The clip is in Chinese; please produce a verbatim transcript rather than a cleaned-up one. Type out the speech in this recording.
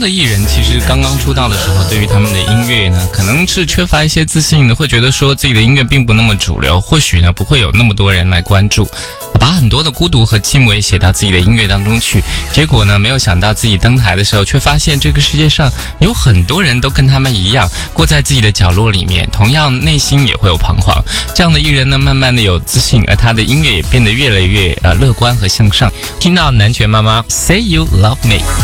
的艺人其实刚刚出道的时候，对于他们的音乐呢，可能是缺乏一些自信的，会觉得说自己的音乐并不那么主流，或许呢不会有那么多人来关注，把很多的孤独和寂寞也写到自己的音乐当中去。结果呢，没有想到自己登台的时候，却发现这个世界上有很多人都跟他们一样，过在自己的角落里面，同样内心也会有彷徨。这样的艺人呢，慢慢的有自信，而他的音乐也变得越来越呃乐观和向上。听到南拳妈妈 Say You Love Me。